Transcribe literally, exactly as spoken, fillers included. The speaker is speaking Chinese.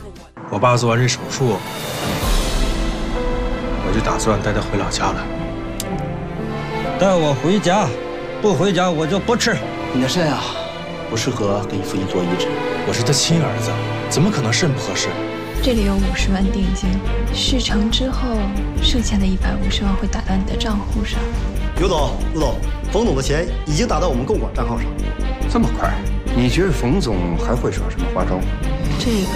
我爸做完这手术，我就打算带他回老家了。 带我回家，不回家我就不吃。 你的肾啊，不适合给你父亲做移植。 我是他亲儿子，怎么可能肾不合适？ 这里有五十万定金，事成之后，剩下的一百五十万会打到你的账户上。 刘总、陆总，冯总的钱已经打到我们共管账号上。 这么快？你觉得冯总还会耍什么花招？ 这个